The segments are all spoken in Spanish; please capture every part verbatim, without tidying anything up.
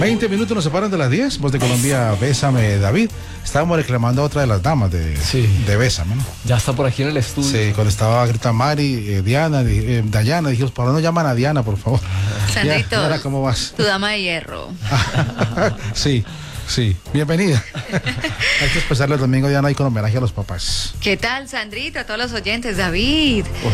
veinte minutos nos separan de las diez. Voz de Colombia, Bésame, David. Estábamos reclamando a otra de las damas de, sí. de Bésame, ¿no? Ya está por aquí en el estudio. Sí, cuando estaba gritando Mari, eh, Diana, eh, Dayana, dijimos, ¿por qué no llaman a Diana, por favor? Sandrito, ya, ¿cómo vas? Tu dama de hierro. Sí. Sí, bienvenida. Hay que expresarle el domingo, Diana, ahí con homenaje a los papás. ¿Qué tal, Sandrito? A todos los oyentes, David. Oh.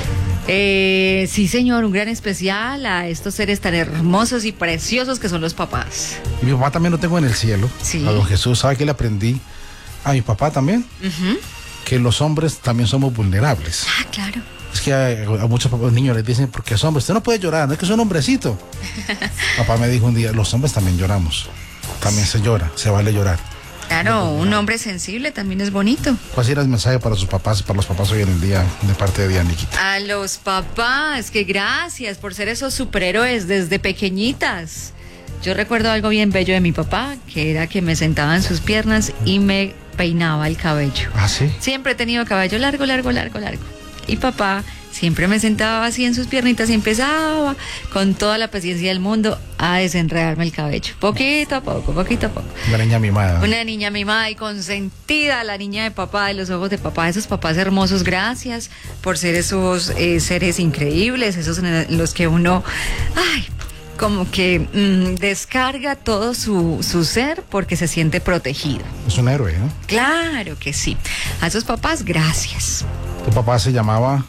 Eh, sí, señor, un gran especial a estos seres tan hermosos y preciosos que son los papás. Y mi papá también lo tengo en el cielo. Sí. A don Jesús, ¿sabe qué le aprendí? A mi papá también. Uh-huh. Que los hombres también somos vulnerables. Ah, claro. Es que a, a muchos niños les dicen, porque es hombre, usted no puede llorar, no es que es un hombrecito. Papá me dijo un día, los hombres también lloramos. También se llora, se vale llorar. Claro, un hombre sensible también es bonito. ¿Cuál será el mensaje para sus papás, para los papás hoy en el día, de parte de Dianiquita? A los papás, que gracias por ser esos superhéroes desde pequeñitas. Yo recuerdo algo bien bello de mi papá, que era que me sentaba en sus piernas y me peinaba el cabello. ¿Ah, sí? Siempre he tenido cabello largo, largo, largo, largo. Y papá siempre me sentaba así en sus piernitas y empezaba con toda la paciencia del mundo a desenredarme el cabello. Poquito a poco, poquito a poco. Una niña mimada. Una niña mimada y consentida, la niña de papá, de los ojos de papá, esos papás hermosos, gracias por ser esos eh, seres increíbles, esos en los que uno, ay, como que mmm, descarga todo su, su ser porque se siente protegido. Es un héroe, ¿no? Claro que sí. A esos papás, gracias. ¿Tu papá se llamaba?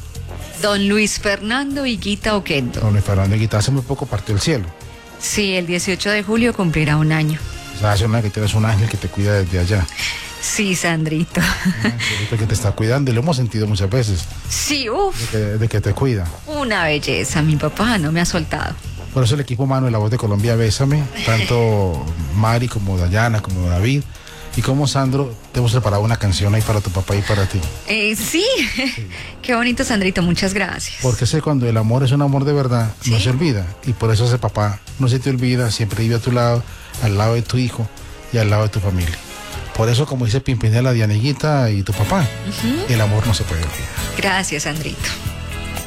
Don Luis Fernando Higuita Oquendo. Don Luis Fernando Higuita, hace muy poco partió el cielo. Sí, el dieciocho de julio cumplirá un año. O sea, hace una que tienes un ángel que te cuida desde allá. Sí, Sandrito. Un angelito que te está cuidando y lo hemos sentido muchas veces. Sí, uff. De que, de que te cuida. Una belleza, mi papá no me ha soltado. Por eso el equipo humano de La Voz de Colombia, Bésame, tanto Mari como Dayana, como David, y como Sandro, te hemos preparado una canción ahí para tu papá y para ti. Eh, sí. sí, qué bonito, Sandrito, muchas gracias. Porque sé cuando el amor es un amor de verdad, ¿sí? No se olvida, y por eso ese papá no se te olvida, siempre vive a tu lado, al lado de tu hijo y al lado de tu familia. Por eso, como dice Pimpinela, Dianiguita y tu papá, uh-huh. El amor no se puede olvidar. Gracias, Sandrito.